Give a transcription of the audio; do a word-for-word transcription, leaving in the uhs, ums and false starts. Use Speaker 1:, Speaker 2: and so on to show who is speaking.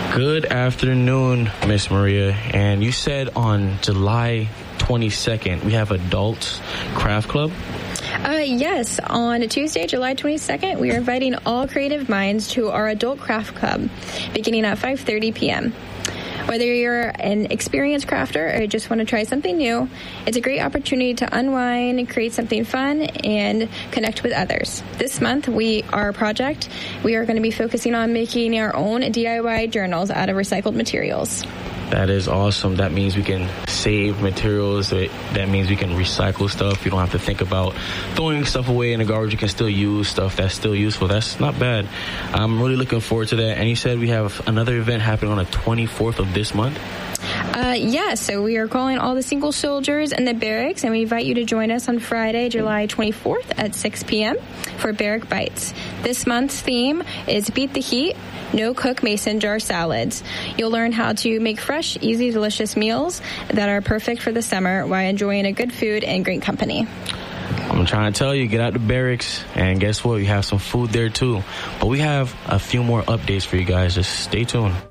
Speaker 1: Good afternoon, Miss Maria. And you said on July twenty-second, we have Adults Craft Club?
Speaker 2: Uh, yes, on Tuesday, July twenty-second, we are inviting all creative minds to our Adult Craft Club, beginning at five thirty p.m. Whether you're an experienced crafter or just want to try something new, it's a great opportunity to unwind, create something fun, and connect with others. This month, we our project, we are going to be focusing on making our own D I Y journals out of recycled materials.
Speaker 1: That is awesome. That means we can save materials. That means we can recycle stuff. You don't have to think about throwing stuff away in the garbage. You can still use stuff that's still useful. That's not bad. I'm really looking forward to that. And you said we have another event happening on the twenty-fourth of this month?
Speaker 2: Uh, yeah, so we are calling all the single soldiers in the barracks, and we invite you to join us on Friday, July twenty-fourth at six p.m. for Barrack Bites. This month's theme is Beat the Heat, No Cook Mason Jar Salads. You'll learn how to make fresh, easy, delicious meals that are perfect for the summer while enjoying a good food and great company.
Speaker 1: I'm trying to tell you, get out the barracks, and guess what? We have some food there too. But we have a few more updates for you guys. Just stay tuned.